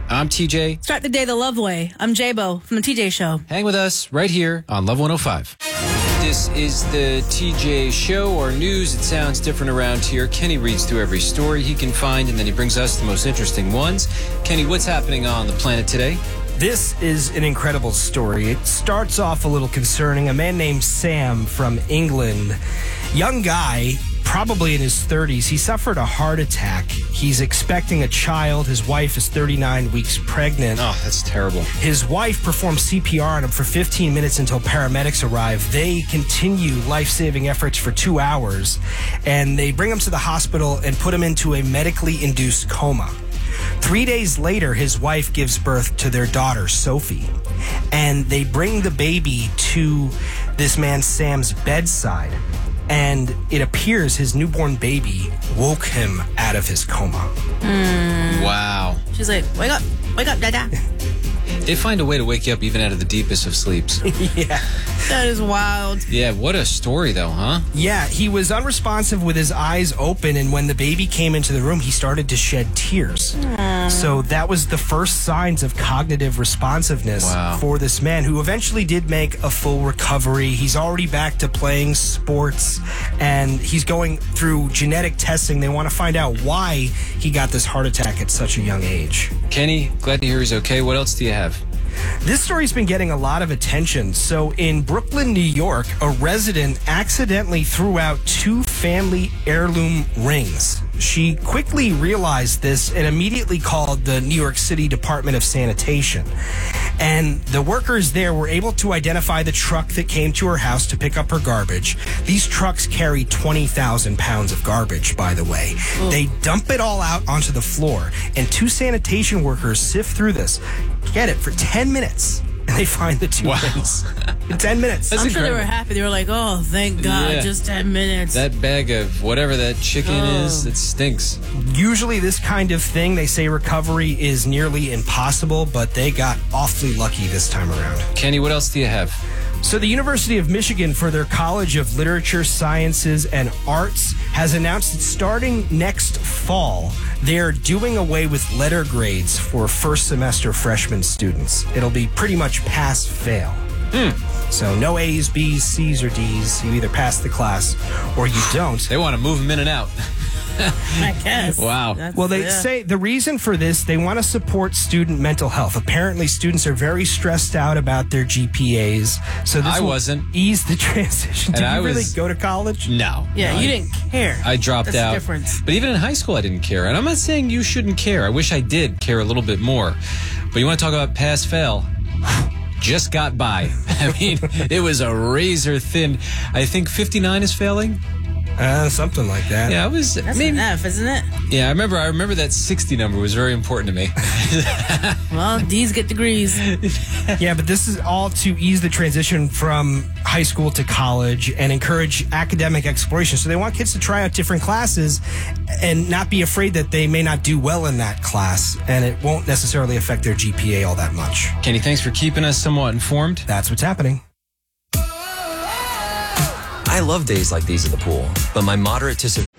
I'm TJ. Start the day the love way. I'm J-Bo from the TJ Show. Hang with us right here on Love 105. This is the TJ Show. Our news, it sounds different around here. Kenny reads through every story he can find, and then he brings us the most interesting ones. Kenny, what's happening on the planet today? This is an incredible story. It starts off a little concerning. A man named Sam from England, young guy, probably in his 30s. He suffered a heart attack. He's expecting a child. His wife is 39 weeks pregnant. Oh, that's terrible. His wife performed CPR on him for 15 minutes until paramedics arrive. They continue life-saving efforts for 2 hours, and they bring him to the hospital and put him into a medically induced coma. 3 days later, his wife gives birth to their daughter, Sophie, and they bring the baby to this man Sam's bedside, and it appears his newborn baby woke him out of his coma. Wow. She's like, wake up, dada. They find a way to wake you up even out of the deepest of sleeps. Yeah. That is wild. Yeah, what a story, though, huh? Yeah, he was unresponsive with his eyes open, and when the baby came into the room, he started to shed tears. So that was the first signs of cognitive responsiveness for this man, who eventually did make a full recovery. He's already back to playing sports, and he's going through genetic testing. They want to find out why he got this heart attack at such a young age. Kenny, glad to hear he's okay. What else do you have? This story's been getting a lot of attention. So in Brooklyn, New York, a resident accidentally threw out 2 family heirloom rings. She quickly realized this and immediately called the New York City Department of Sanitation. And the workers there were able to identify the truck that came to her house to pick up her garbage. These trucks carry 20,000 pounds of garbage, by the way. They dump it all out onto the floor, and 2 sanitation workers sift through this, get it, for 10 minutes. And they find the 2 rings in 10 minutes. I'm sure they were happy. They were like, oh, thank God, just 10 minutes. That bag of whatever that chicken is, it stinks. Usually this kind of thing, they say recovery is nearly impossible, but they got awfully lucky this time around. Kenny, what else do you have? So the University of Michigan, for their College of Literature, Sciences, and Arts, has announced that starting next fall, they're doing away with letter grades for first semester freshman students. It'll be pretty much pass-fail. So no A's, B's, C's, or D's. You either pass the class or you don't. They want to move them in and out. I guess. Wow. Well, they say the reason for this, they want to support student mental health. Apparently, students are very stressed out about their GPAs. So this will ease the transition. Did you really go to college? No. Yeah, you didn't care. I dropped out. That's the difference. But even in high school, I didn't care. And I'm not saying you shouldn't care. I wish I did care a little bit more. But you want to talk about pass-fail? Just got by. I mean, it was a razor thin. I think 59 is failing. Something like that. Yeah, That's an F, isn't it? Yeah, I remember that 60 number was very important to me. Well, D's get degrees. Yeah, but this is all to ease the transition from high school to college and encourage academic exploration. So they want kids to try out different classes and not be afraid that they may not do well in that class, and it won't necessarily affect their GPA all that much. Kenny, thanks for keeping us somewhat informed. That's what's happening. I love days like these at the pool, but my moderate to severe...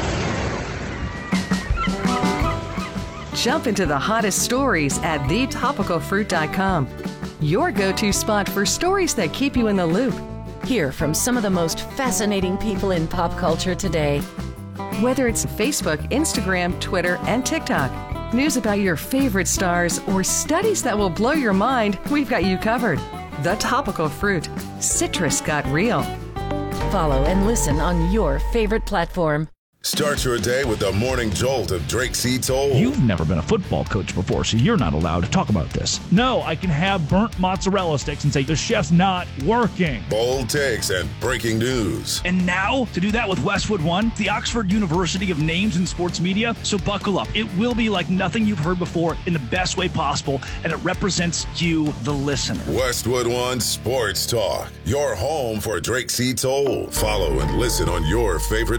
Jump into the hottest stories at thetopicalfruit.com. Your go-to spot for stories that keep you in the loop. Hear from some of the most fascinating people in pop culture today. Whether it's Facebook, Instagram, Twitter, and TikTok, news about your favorite stars, or studies that will blow your mind, we've got you covered. The Topical Fruit. Citrus got real. Follow and listen on your favorite platform. Start your day with the morning jolt of Drake C. Toll. You've never been a football coach before, so you're not allowed to talk about this. No, I can have burnt mozzarella sticks and say the chef's not working. Bold takes and breaking news. And now, to do that with Westwood One, the Oxford University of Names in Sports Media. So buckle up. It will be like nothing you've heard before in the best way possible, and it represents you, the listener. Westwood One Sports Talk, your home for Drake C. Toll. Follow and listen on your favorite